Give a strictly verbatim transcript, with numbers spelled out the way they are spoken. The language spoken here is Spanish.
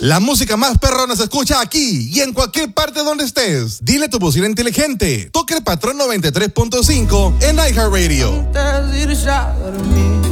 La música más perrona se escucha aquí y en cualquier parte donde estés. Dile a tu bocina inteligente. Toca el patrón noventa y tres punto cinco en iHeartRadio.